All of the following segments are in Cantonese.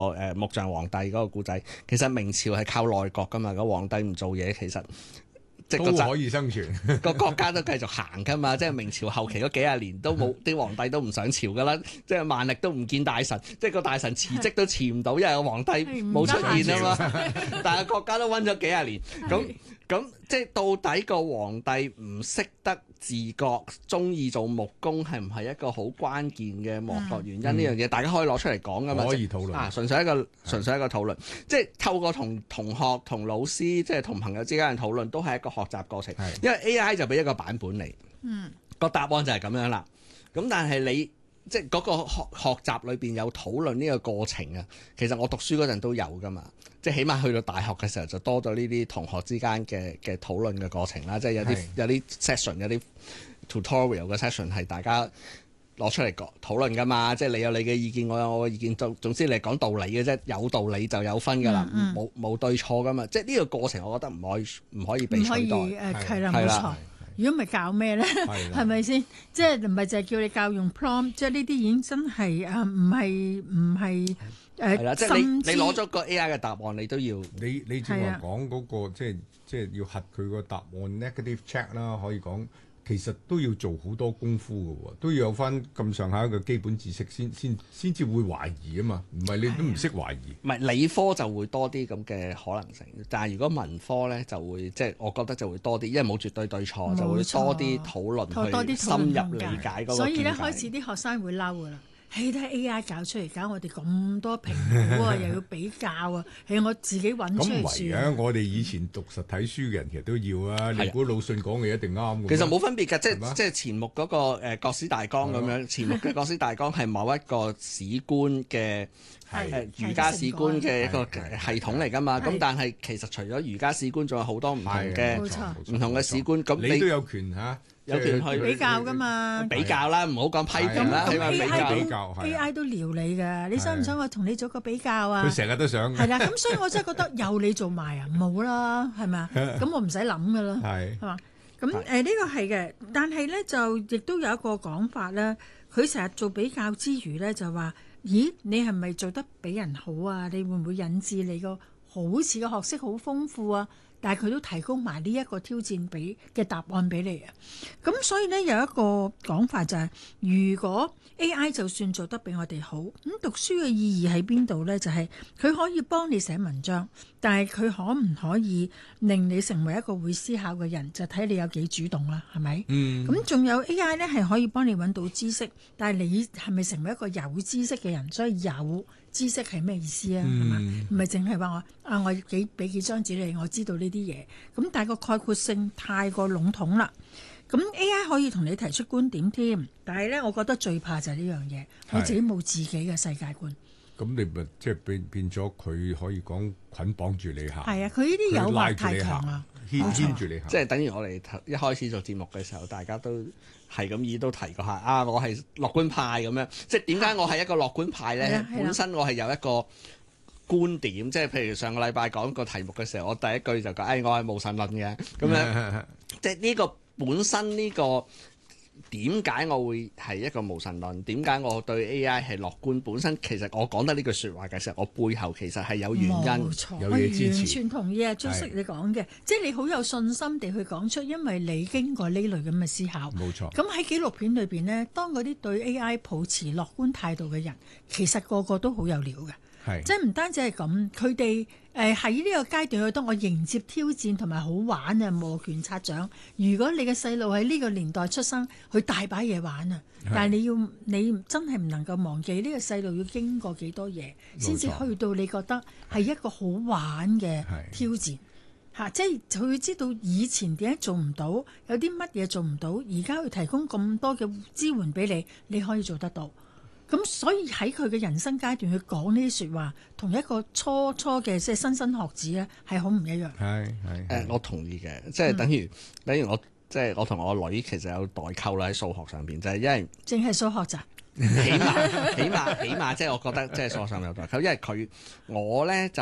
木匠皇帝嗰個故仔，其實明朝係靠內閣噶嘛，個皇帝唔做嘢，其實即係都可以生存， 個國家都繼續行噶嘛。即係明朝後期嗰幾廿年都冇啲皇帝都唔上朝噶啦，即係萬歷都唔見大臣，即係個大臣辭職都辭唔到，因為個皇帝冇出現啊嘛。但係國家都溫咗幾廿年，咁即係到底個皇帝唔識得自覺，中意做木工係唔係一個好關鍵嘅幕後原因？呢樣嘢大家可以攞出嚟講噶嘛？ 可以討論純粹一個討論，即係透過同同學、同老師，即係同朋友之間嘅討論，都係一個學習過程。因為 AI 就俾一個版本你，個答案就係咁樣啦。咁但係你即係嗰個學習裏邊有討論呢個過程啊，其實我讀書嗰陣都有噶嘛。即係起碼去到大學嘅時候就多咗呢啲同學之間嘅討論嘅過程啦，即係有啲 session 有啲 tutorial 嘅 session 係大家攞出嚟討論噶嘛，即係你有你嘅意見，我有我嘅意見，總之你係講道理嘅啫，有道理就有分噶啦，冇對錯噶嘛，即係呢個過程我覺得唔可以被取代， 係啦冇錯。如果唔係教咩咧？係咪先？即係唔係就係叫你教用 prompt？即係呢啲已經真係唔係係啦，即係你攞咗個 AI 嘅答案，你都要你正話講嗰個即係要核佢個答案 negative check 啦，可以講其實都要做好多功夫嘅喎，都要有翻咁上下一個基本知識先至會懷疑啊嘛，唔係你都唔識懷疑。 唔係理科就會多啲咁嘅可能性，但係如果文科咧就會即係我覺得就會多啲，因為冇絕對對錯，就會多啲討論去深入理解嗰個。 所以咧開始啲學生會嬲噶啦。睇 AI 搞出嚟搞我哋咁多評估啊，又要比較啊，係我自己揾出嚟算。 咁唔係啊！我哋以前讀實體書嘅人其實都要啊。你估魯迅講嘅一定啱？ 其實冇分別㗎，即係前目嗰個國史大綱咁樣，前目嘅國史大綱係某一個史觀嘅儒家史觀嘅一個系統嚟㗎嘛。咁但係其實除咗儒家史觀，仲有好多唔同嘅史觀。咁你都有權嚇。 有權去比較㗎嘛？ 比較啦，唔好講批評啦，起碼比較。 AI 都撩你㗎，你想唔想我同你做個比較啊？ 佢成日都想。 係啦，咁所以我真係覺得有你做埋啊，冇啦，係咪啊？咁我唔使諗㗎啦，係嘛？咁呢個係嘅，但係咧就亦都有一個講法咧，佢成日做比較之餘咧就話：咦，你係咪做得比人好啊？你會唔會引致你個好似個學識好豐富啊？但係佢都提供埋呢一個挑戰嘅答案俾你啊！咁所以呢，有一個講法就係，如果 AI 就算做得比我哋好，咁讀書嘅意義喺邊度呢？就係佢可以幫你寫文章，但係佢可唔可以令你成為一個會思考嘅人？就睇你有幾主動啦，係咪？咁仲有 AI 呢係可以幫你揾到知識，但係你係咪成為一個有知識嘅人？所以有知識係咩意思啊？係嘛？唔係淨係話我俾幾張紙你，我知道呢啲嘢。咁但係個概括性太過籠統啦。咁 AI 可以同你提出觀點添，但係咧，我覺得最怕就係呢樣嘢，我自己冇自己嘅世界觀。 咁你咪即係變咗佢可以講捆綁住你行。係啊，佢呢啲誘惑太強啦， 牽住你行。 即係等於我哋一開始做節目嘅時候，大家都係咁都提過下啊，我係樂觀派咁樣。即係點解我係一個樂觀派咧？本身我係有一個觀點，即係譬如上個禮拜講個題目嘅時候，我第一句就講，我係無神論嘅咁樣。即係呢個本身呢個點解我會係一個無神論？點解我對 AI 係樂觀？本身其實我講得呢句説話嘅時候，我背後其實係有原因， 有嘢支持。我完全同意啊，張叔你講嘅，即係你好有信心地去講出，因為你經過呢類咁嘅思考。冇錯。咁喺紀錄片裏邊呢，當嗰啲對 AI 抱持樂觀態度嘅人，其實個個都好有料嘅。即係唔單止係咁，佢哋喺呢個階段去當我迎接挑戰同埋好玩啊，摩拳擦掌。如果你嘅細路喺呢個年代出生，佢大把嘢玩啊。但係你真係唔能夠忘記呢個細路要經過幾多嘢，先至去到你覺得係一個好玩嘅挑戰嚇。即係佢知道以前點解做唔到，有啲乜嘢做唔到，而家佢提供咁多嘅支援俾你，你可以做得到。咁所以喺佢嘅人生階段去講呢啲説話，同一個初嘅即係新學子咧，係好唔一樣。 我同意嘅，即係等於我即係我同我女其實有代溝啦喺數學上邊，就係因為淨係數學咋？ 起碼即係我覺得即係數學上有代溝，因為我咧就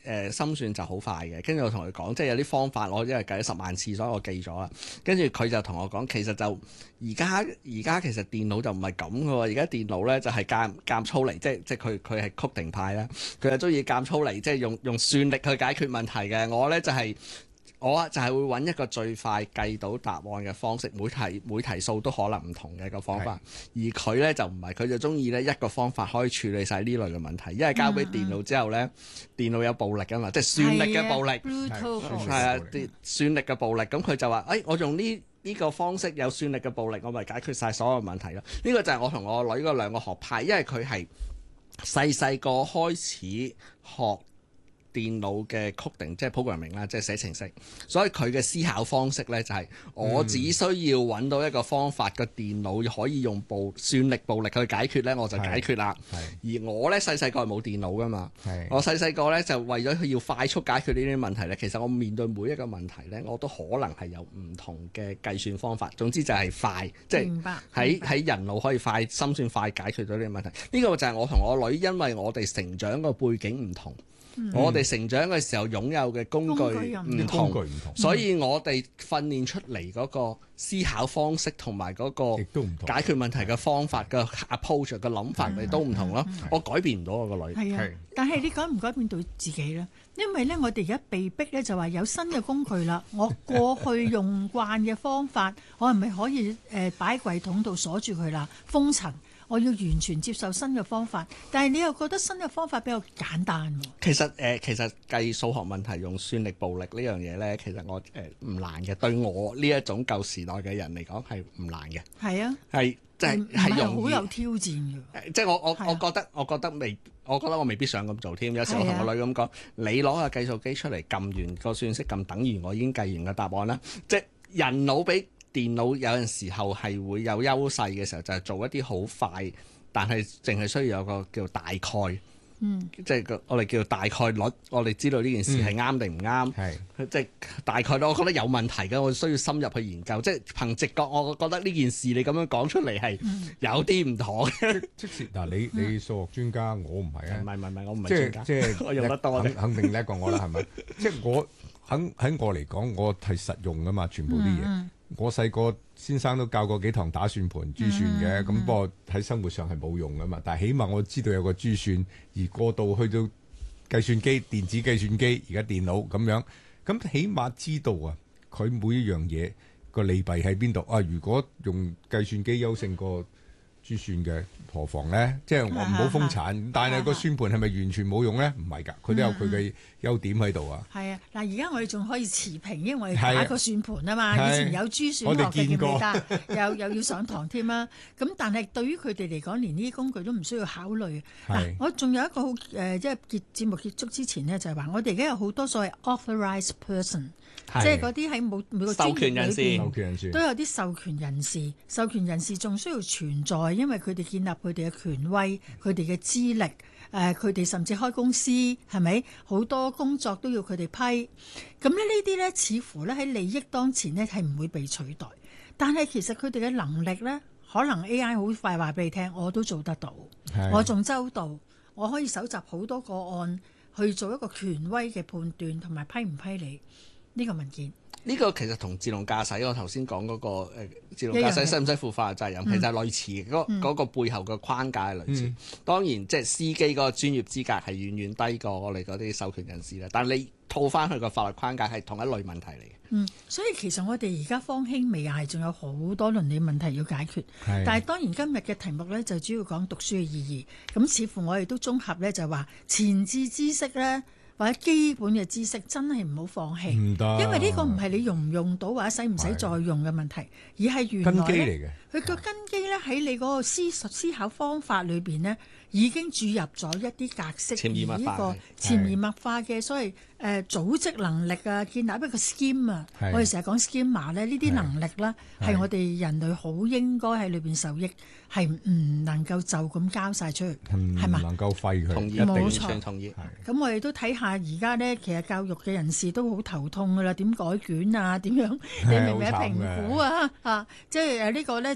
心算就好快嘅。跟住我同佢講，即係有啲方法，我因為計咗10萬次，所以我記咗啦。跟住佢就同我講，其實就而家其實電腦就唔係咁嘅喎，而家電腦咧就係監粗嚟，即係佢係曲定派啦，佢係中意監粗嚟，即係用算力去解決問題嘅。我就係會揾一個最快計到答案嘅方式，每題數都可能唔同嘅一個方法。而佢咧就唔係，佢就中意咧一個方法可以處理晒呢類嘅問題。因為交俾電腦之後咧，電腦有暴力㗎嘛，即係算力嘅暴力，係啊，算力嘅暴力。咁佢就話：我用呢個方式有算力嘅暴力，我咪解決晒所有問題咯。呢個就係我同我女嗰兩個學派，因為佢係細個開始學電腦嘅 coding， 即係 programming 啦，即係寫程式，所以佢嘅思考方式呢，就係我只需要揾到一個方法，個電腦可以用算力暴力去解決呢，我就解決啦。而我呢，細個係冇電腦噶嘛，我細個呢，就為咗佢要快速解決呢啲問題呢，其實我面對每一個問題呢，我都可能係有唔同嘅計算方法。總之就係快，即係喺人腦可以快心算快解決到呢啲問題。呢個就係我同我女，因為我哋成長個背景唔同。我哋成長嘅時候擁有嘅工具唔同，所以我哋訓練出嚟嗰個思考方式同埋嗰個解決問題嘅方法嘅 approach 嘅諗法咪都唔同咯。我改變唔到我個女。 係啊，但係你改唔改變到自己咧？因為咧，我哋而家被逼咧就話有新嘅工具啦。我過去用慣嘅方法，我係咪可以擺喺櫃桶度鎖住佢啦？封塵。我要完全接受新嘅方法，但係你又覺得新嘅方法比較簡單喎。 其實計數學問題用算力暴力呢樣嘢咧，其實我唔難嘅。對我呢一種舊時代嘅人嚟講係唔難嘅。係啊，係即係容易，好有挑戰嘅。即係我覺得我未必想咁做添。有時我同個女咁講，你攞個計數機出嚟撳完個算式撳，等於我已經計完個答案啦。即係人腦比電腦有陣時候係會有優勢嘅時候，就係做一啲好快，但係淨係需要有個叫大概，即係我哋叫大概率，我哋知道呢件事係啱定唔啱，即係大概率，我覺得有問題嘅，我需要深入去研究，即係憑直覺，我覺得呢件事你咁樣講出嚟係有啲唔妥嘅。 即係嗱，你數學專家，我唔係啊， 唔係，我唔係專家， 即係我用得多肯定叻過我啦，係咪？即係我喺我嚟講，我係實用噶嘛，全部啲嘢。我細個先生都教過幾堂打算盤、珠算嘅，咁不過喺生活上係冇用噶嘛。但係起碼我知道有個珠算，而過渡去到計算機、電子計算機，而家電腦咁樣，咁起碼知道啊，佢每一樣嘢個利弊喺邊度啊？如果用計算機優勝過珠算嘅，何妨呢？即係我唔好瘋產，但係個算盤係咪完全冇用呢？唔係㗎，佢都有佢嘅優點喺度啊。係啊， 嗱，而家我哋仲可以持平，因為我哋打個算盤啊嘛。以前有珠算學嘅記唔記得？又要上堂添啦。咁但係對於佢哋嚟講，連呢啲工具都唔需要考慮。嗱，我仲有一個好即係節目結束之前呢，就係話我哋而家有好多所謂 authorized person。即係嗰啲喺每個專業裏邊都有啲授權人士，授權人士仲需要存在，因為佢哋建立佢哋嘅權威、佢哋嘅資歷，佢哋甚至開公司，係咪好多工作都要佢哋批？咁呢啲呢，似乎呢喺利益當前呢係唔會被取代，但係其實佢哋嘅能力呢，可能 AI 好快話俾你聽，我都做得到，我仲周到，我可以搜集好多個案去做一個權威嘅判斷同埋批唔批你。呢個文件，呢個其實同自動駕駛我頭先講嗰個自動駕駛使唔使負法律責任，其實係類似嗰個背後嘅框架係類似。當然即係司機嗰個專業資格係遠遠低過我哋嗰啲授權人士啦。但係你套翻去個法律框架係同一類問題嚟嘅。 所以其實我哋而家方興未艾，仲有好多倫理問題要解決。但係當然今日嘅題目呢，就主要講讀書嘅意義。咁似乎我哋都綜合呢，就話前置知識呢，或者基本嘅知識真係唔好放棄，因為呢個唔係你用唔用到或者使唔使再用嘅問題，而係原來咧佢個根基咧喺你嗰個思考方法裏邊呢，已經注入咗一啲格式，而呢個潛移默化嘅所謂組織能力啊，建立一個 scheme 啊，我哋成日講 schema 咧，呢啲能力咧係我哋人類好應該喺裏邊受益，係唔能夠就咁交晒出去，係嘛？ 唔能夠廢佢， 同意， 冇錯， 同意。 咁我哋都睇下而家咧，其實教育嘅人士都好頭痛噶啦，點改卷啊？點樣你明唔明評估啊？即係呢個咧就。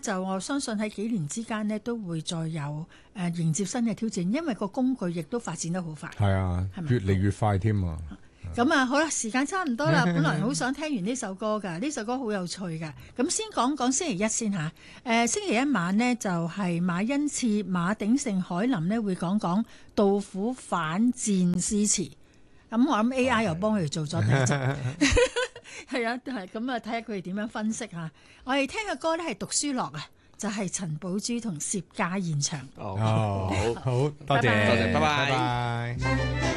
就我相信喺幾年之間呢，都會再有迎接新嘅挑戰，因為個工具亦都發展得好快。 係啊，越嚟越快添啊！ 咁啊，好啦，時間差唔多啦。本來好想聽完呢首歌㗎，呢首歌好有趣㗎。咁先講講星期一先嚇。星期一晚呢，就係馬恩賜、馬鼎盛、海林呢會講杜甫反戰詩詞。咁我諗 AI 又幫佢哋做咗第一集。係啊，係咁啊，睇下佢哋點樣分析嚇。我哋聽嘅歌呢係讀書樂啊，就係陳寶珠同薛家燕唱。 好，多謝， 拜拜。